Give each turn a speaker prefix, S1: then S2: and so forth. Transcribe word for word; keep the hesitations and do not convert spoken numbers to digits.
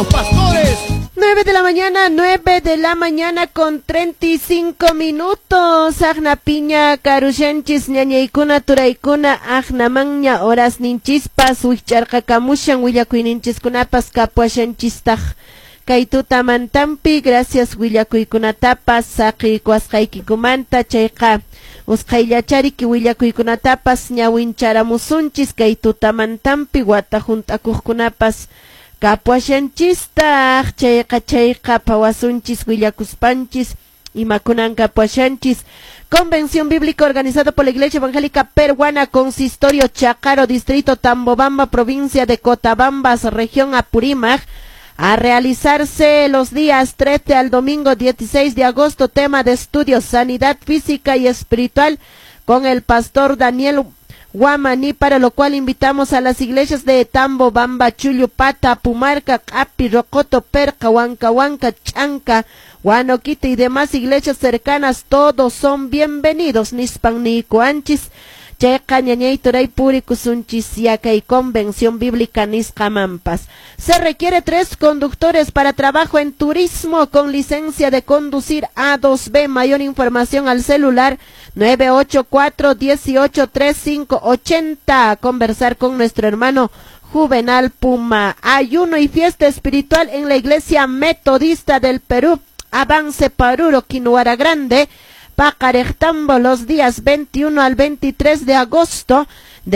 S1: Pastores.
S2: nueve de la mañana, nueve de la mañana con treinta y cinco minutos. Agna piña, carushanchis, ñañaykuna, turaykuna, agna maña, horas ninchispas, wicharka kamushan, willakuininchis kunapas, kapuashanchistag. Kaituta mantampi, gracias willakuykunatapas, saqi kuasqaykikumanta, chayqa. Usqaylachariki willakuykunatapas, ñawincharamusunchis, kaituta mantampi, wata juntakuqkunapas. Kapuashanchista, chayqa chayqa pawasunchis, willakuspanchis, imakunan kapuashanchis. Convención bíblica organizada por la Iglesia Evangélica Peruana, Consistorio Chacaro, Distrito Tambobamba, Provincia de Cotabambas, Región Apurímac, a realizarse los días trece al domingo dieciséis de agosto, tema de estudio, sanidad física y espiritual, con el pastor Daniel Guamaní, para lo cual invitamos a las iglesias de Tambobamba, Chullupata, Pumarca, Capi, Rocoto, Perca, Huancahuanca, Chanca, Huanoquita y demás iglesias cercanas. Todos son bienvenidos. Nispan ni Coanchis, Checa, Ñañay, Toray, Puri, Cusunchis, Yaca y Convención Bíblica Niscamampas. Se requiere tres conductores para trabajo en turismo con licencia de conducir A dos B. Mayor información al celular nueve ocho cuatro, dieciocho, treinta y cinco ochenta. Conversar con nuestro hermano Juvenal Puma. Ayuno y fiesta espiritual en la Iglesia Metodista del Perú. Avance Paruro, Quinoara Grande, Pacarectambo, los días veintiuno al veintitrés de agosto.